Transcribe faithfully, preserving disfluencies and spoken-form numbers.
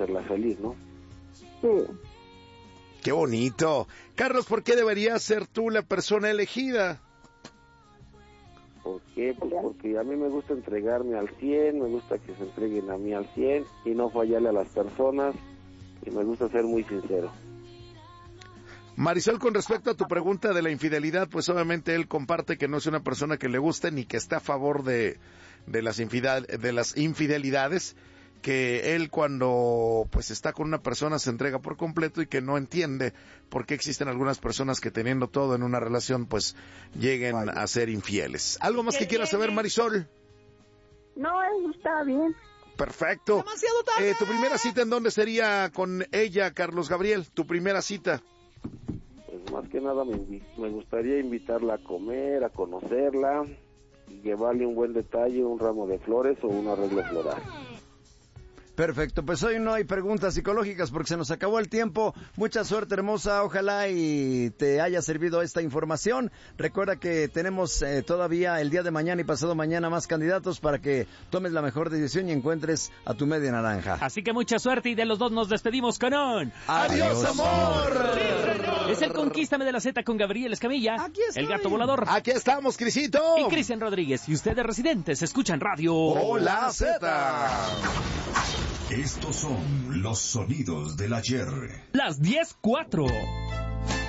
hacerla feliz, ¿no? Sí. ¡Qué bonito! Carlos, ¿por qué deberías ser tú la persona elegida? ¿Por qué? Pues porque a mí me gusta entregarme al cien, me gusta que se entreguen a mí al cien y no fallarle a las personas, y me gusta ser muy sincero. Marisol, con respecto a tu pregunta de la infidelidad, pues obviamente él comparte que no es una persona que le guste ni que está a favor de, de, las, infidel, de las infidelidades, que él cuando pues está con una persona se entrega por completo y que no entiende por qué existen algunas personas que teniendo todo en una relación pues lleguen Vaya. a ser infieles. ¿Algo más que quieras saber, Marisol? No, eso está bien. Perfecto. Demasiado tarde. Eh, ¿Tu primera cita en dónde sería con ella, Carlos Gabriel? ¿Tu primera cita? Pues más que nada me, me gustaría invitarla a comer, a conocerla, y llevarle un buen detalle, un ramo de flores o un arreglo floral. Perfecto, pues hoy no hay preguntas psicológicas porque se nos acabó el tiempo. Mucha suerte, hermosa, ojalá y te haya servido esta información. Recuerda que tenemos eh, todavía el día de mañana y pasado mañana más candidatos para que tomes la mejor decisión y encuentres a tu media naranja. Así que mucha suerte y de los dos nos despedimos con un... ¡Adiós, amor! Sí, es el Conquístame de la Z con Gabriel Escamilla, Aquí estoy. el gato volador. Aquí estamos, Crisito. Y Cristian Rodríguez. Y ustedes residentes escuchan radio... ¡Hola, Z! Estos son los sonidos del ayer. Las diez cuatro.